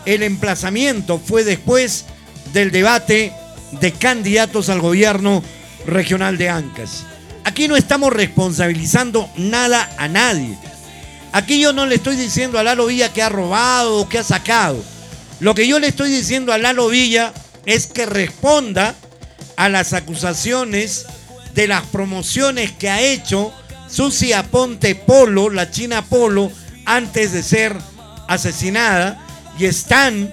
el emplazamiento fue después del debate de candidatos al gobierno regional de Ancash. Aquí no estamos responsabilizando nada a nadie. Aquí yo no le estoy diciendo a Lalo Villa que ha robado o que ha sacado. Lo que yo le estoy diciendo a Lalo Villa es que responda a las acusaciones de las promociones que ha hecho Susi Aponte Polo, la China Polo, antes de ser asesinada, y están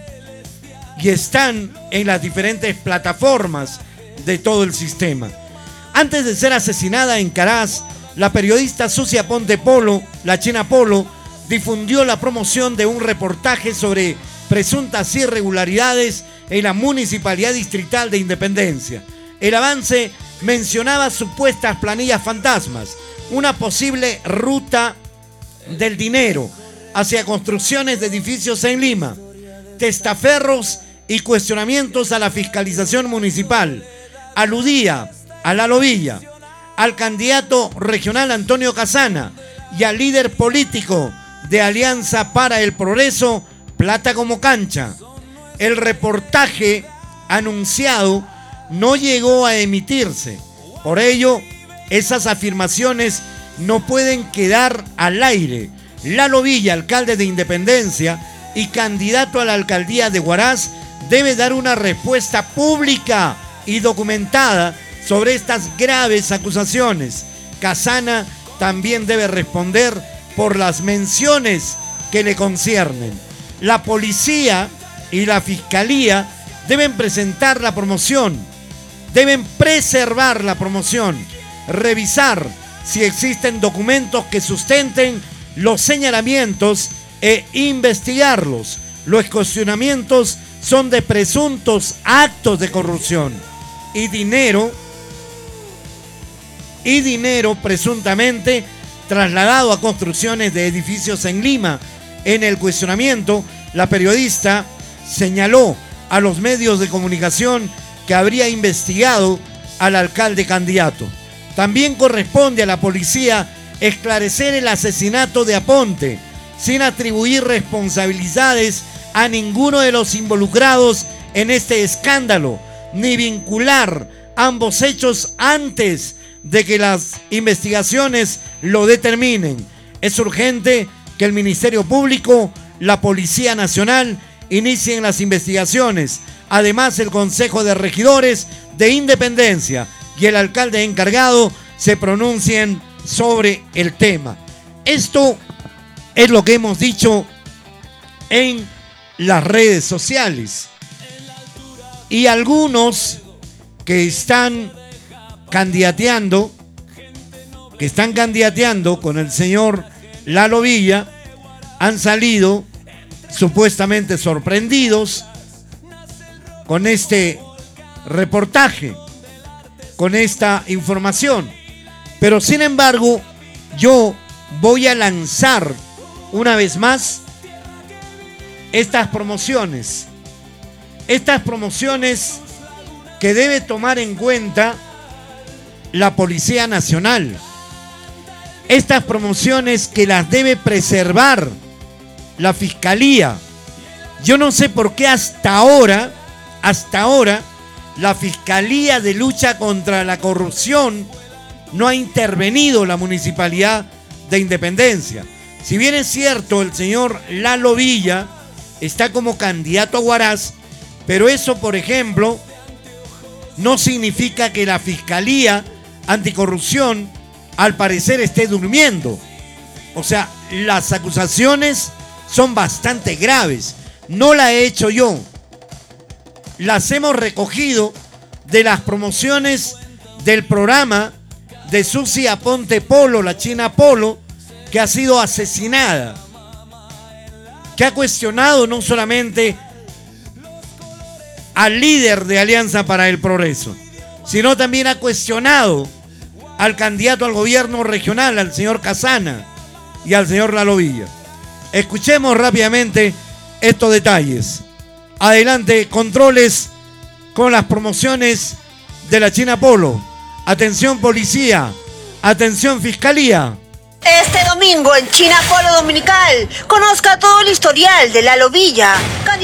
en las diferentes plataformas de todo el sistema. Antes de ser asesinada en Caraz, la periodista Susi Aponte Polo, la China Polo, difundió la promoción de un reportaje sobre presuntas irregularidades en la Municipalidad Distrital de Independencia. El avance mencionaba supuestas planillas fantasmas, una posible ruta del dinero hacia construcciones de edificios en Lima, testaferros y cuestionamientos a la fiscalización municipal. Aludía a Lalo Villa, al candidato regional Antonio Casana y al líder político de Alianza para el Progreso, Plata como Cancha. El reportaje anunciado no llegó a emitirse. Por ello, esas afirmaciones no pueden quedar al aire. Lalo Villa, alcalde de Independencia y candidato a la alcaldía de Huaraz, debe dar una respuesta pública y documentada sobre estas graves acusaciones. Casana también debe responder por las menciones que le conciernen. La policía y la fiscalía deben presentar la promoción, deben preservar la promoción, revisar si existen documentos que sustenten los señalamientos e investigarlos. Los cuestionamientos son de presuntos actos de corrupción y dinero presuntamente trasladado a construcciones de edificios en Lima. En el cuestionamiento, la periodista señaló a los medios de comunicación que habría investigado al alcalde candidato. También corresponde a la policía esclarecer el asesinato de Aponte, sin atribuir responsabilidades a ninguno de los involucrados en este escándalo, ni vincular ambos hechos antes de que las investigaciones lo determinen. Es urgente que el Ministerio Público, la Policía Nacional, inicien las investigaciones. Además, el Consejo de Regidores de Independencia y el alcalde encargado se pronuncien sobre el tema. Esto es lo que hemos dicho en las redes sociales. Y algunos que están candidateando con el señor Lalo Villa han salido supuestamente sorprendidos con este reportaje, con esta información. Pero sin embargo, yo voy a lanzar una vez más estas promociones que debe tomar en cuenta la Policía Nacional, estas promociones que las debe preservar la Fiscalía. Yo no sé por qué hasta ahora la Fiscalía de Lucha contra la Corrupción no ha intervenido la Municipalidad de Independencia. Si bien es cierto, el señor Lalo Villa está como candidato a Huaraz, pero eso, por ejemplo, no significa que la Fiscalía Anticorrupción al parecer esté durmiendo. O sea, las acusaciones son bastante graves. No la he hecho yo. Las hemos recogido de las promociones del programa de Susi Aponte Polo, la China Polo, que ha sido asesinada, que ha cuestionado no solamente al líder de Alianza para el Progreso, sino también ha cuestionado al candidato al gobierno regional, al señor Casana y al señor Lalo Villa. Escuchemos rápidamente estos detalles. Adelante, controles con las promociones de la China Polo. Atención policía, atención fiscalía. Este domingo en China Polo Dominical, conozca todo el historial de Lalo Villa,